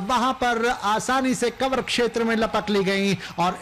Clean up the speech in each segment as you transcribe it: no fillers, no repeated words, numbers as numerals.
वहां पर आसानी से कवर क्षेत्र में लपक ली गई और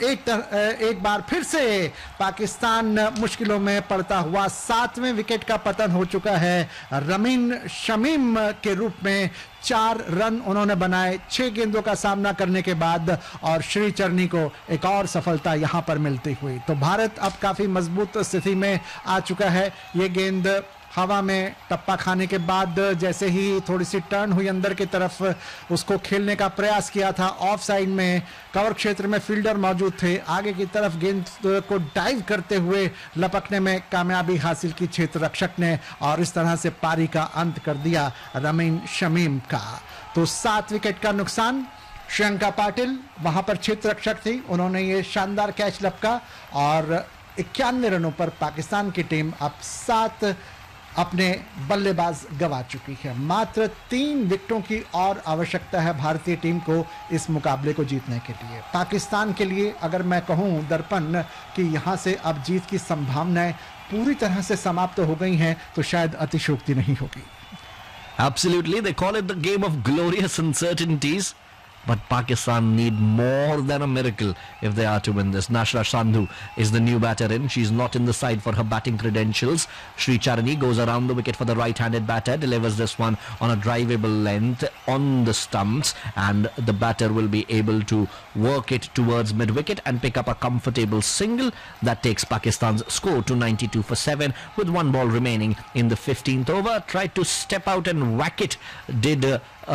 एक बार फिर से पाकिस्तान मुश्किलों में पड़ता हुआ 7वें विकेट का पतन हो चुका है। रमीन शमीम के रूप में 4 रन उन्होंने बनाए 6 गेंदों का सामना करने के बाद और श्रीचरनी को एक और सफलता यहां पर मिलती हुई। तो भारत अब काफी मजबूत स्थिति में आ चुका है। ये गेंद हवा में टप्पा खाने के बाद जैसे ही थोड़ी सी टर्न हुई अंदर की तरफ उसको खेलने का प्रयास किया था। ऑफ साइड में कवर क्षेत्र में फील्डर मौजूद थे, आगे की तरफ गेंद को डाइव करते हुए लपकने में कामयाबी हासिल की क्षेत्र रक्षक ने और इस तरह से पारी का अंत कर दिया रमीन शमीम का। तो 7 विकेट का नुकसान। श्रियंका पाटिल वहां पर क्षेत्र रक्षक थी, उन्होंने ये शानदार कैच लपका और 91 रनों पर पाकिस्तान की टीम अब 7 अपने बल्लेबाज गंवा चुकी है। मात्र 3 विकेटों की और आवश्यकता है भारतीय टीम को इस मुकाबले को जीतने के लिए। पाकिस्तान के लिए अगर मैं कहूं दर्पण कि यहां से अब जीत की संभावनाएं पूरी तरह से समाप्त हो गई हैं तो शायद अतिशयोक्ति नहीं होगी। Absolutely, they call it the game of glorious uncertainties. But Pakistan need more than a miracle if they are to win this. Nashra Sandhu is the new batter in. She's not in the side for her batting credentials. Sri Charani goes around the wicket for the right-handed batter, delivers this one on a drivable length on the stumps, and the batter will be able to work it towards mid-wicket and pick up a comfortable single that takes Pakistan's score to 92 for 7 with 1 ball remaining in the 15th over. Tried to step out and whack it, did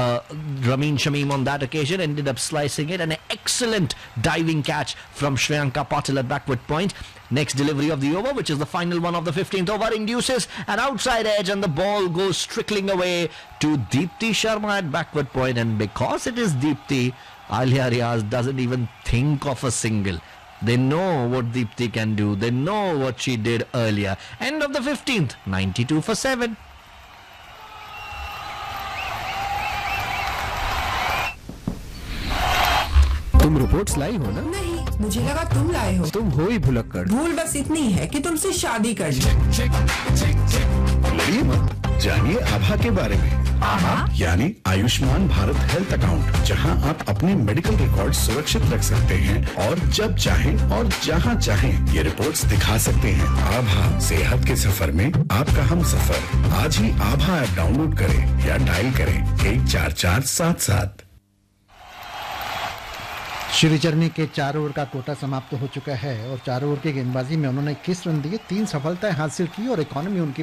Ramiin Shamim on that occasion, ended up slicing it. An excellent diving catch from Shriyanka Patil at backward point. Next delivery of the over, which is the final one of the 15th over, induces an outside edge and the ball goes trickling away to Deepti Sharma at backward point. And because it is Deepti, Alia Riaz doesn't even think of a single. They know what Deepti can do. They know what she did earlier. End of the 15th, 92 for 7. तुम reports लाई हो ना? नहीं, मुझे लगा तुम लाए हो। तुम हो ही भुलक्कड़। भूल बस इतनी है कि तुमसे शादी कर ली। लड़िए मत, जानिए आभा के बारे में। आभा यानी आयुष्मान भारत हेल्थ अकाउंट, जहां आप अपने मेडिकल रिकॉर्ड सुरक्षित रख सकते हैं और जब चाहें और जहां चाहें ये रिपोर्ट्स दिखा सकते हैं। आभा, सेहत के सफर में आपका हम सफर। आज ही आभा ऐप डाउनलोड करें या डायल करें 14477। श्रीचरनी के 4 ओवर का कोटा समाप्त हो चुका है और 4 ओवर की गेंदबाजी में उन्होंने 21 रन दिए, 3 सफलताएं हासिल की और इकॉनमी उनकी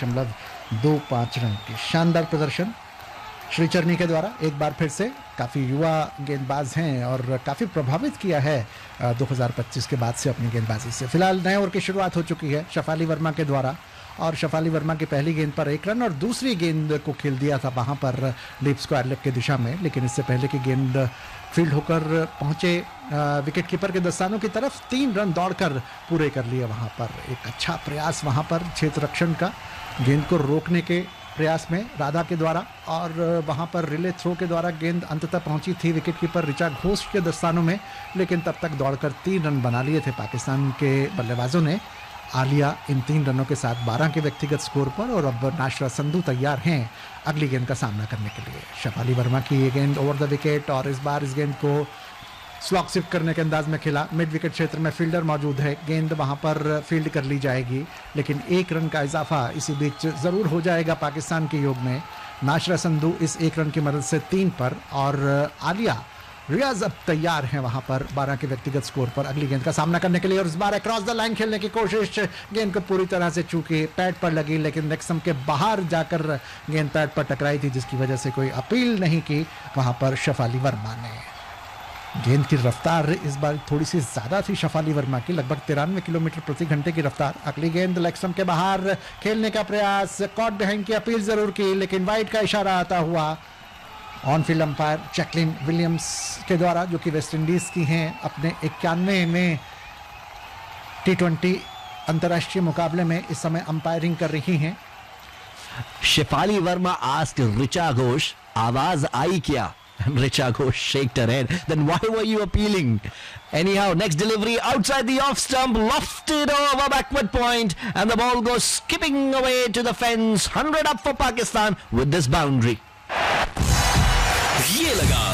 5.25 रन की। शानदार प्रदर्शन श्रीचरनी के द्वारा। एक बार फिर से काफ़ी युवा गेंदबाज हैं और काफ़ी प्रभावित किया है 2025 के बाद से अपनी गेंदबाजी से। फिलहाल नए ओवर की शुरुआत हो चुकी है शफाली वर्मा के द्वारा और शफाली वर्मा की पहली गेंद पर 1 रन और दूसरी गेंद को खेल दिया था वहाँ पर डीप स्क्वायर लेग की दिशा में, लेकिन इससे पहले की गेंद फील्ड होकर पहुंचे विकेट कीपर के दस्तानों की तरफ, 3 रन दौड़कर पूरे कर लिए वहां पर। एक अच्छा प्रयास वहां पर क्षेत्र रक्षण का, गेंद को रोकने के प्रयास में राधा के द्वारा और वहां पर रिले थ्रो के द्वारा गेंद अंततः पहुंची थी विकेट कीपर ऋचा घोष के दस्तानों में, लेकिन तब तक दौड़कर 3 रन बना लिए थे पाकिस्तान के बल्लेबाजों ने। आलिया इन 3 रनों के साथ 12 के व्यक्तिगत स्कोर पर और अब नाशरा संधू तैयार हैं अगली गेंद का सामना करने के लिए। शफाली वर्मा की ये गेंद ओवर द विकेट और इस बार इस गेंद को स्लॉग शिफ्ट करने के अंदाज में खेला। मिड विकेट क्षेत्र में फील्डर मौजूद है, गेंद वहां पर फील्ड कर ली जाएगी, लेकिन 1 रन का इजाफा इसी बीच ज़रूर हो जाएगा पाकिस्तान के योग में। नाशरा संधू इस 1 रन की मदद से 3 पर और आलिया रियाज अब तैयार हैं वहां पर 12 के व्यक्तिगत स्कोर पर अगली गेंद का सामना करने के लिए। और इस बार अक्रॉस द लाइन खेलने की कोशिश, गेंद को पूरी तरह से चूकी पैड पर लगी, लेकिन नेक्सम के बाहर जाकर गेंद पैड पर टकराई थी, जिसकी वजह से कोई अपील नहीं की वहां पर शफाली वर्मा ने। गेंद की रफ्तार इस बार थोड़ी सी ज्यादा थी शफाली वर्मा की, लगभग 93 किलोमीटर प्रति घंटे की रफ्तार। अगली गेंद लेगस्टम के बाहर खेलने का प्रयास, कॉट बिहाइंड की अपील जरूर की, लेकिन वाइड का इशारा आता हुआ on field umpire Jacqueline Williams के द्वारा, जो कि वेस्ट इंडीज की हैं, अपने 91 में T20 अंतर्राष्ट्रीय मुकाबले में इस समय अंपायरिंग कर रही हैं। शेफाली वर्मा आस्क्ड रिचा घोष, आवाज आई क्या? And Richa Ghosh shaked her head. Then why were you appealing? Anyhow, next delivery outside the off stump, lofted over backward point, and the ball goes skipping away to the fence. 100 up for Pakistan with this boundary. ये लगा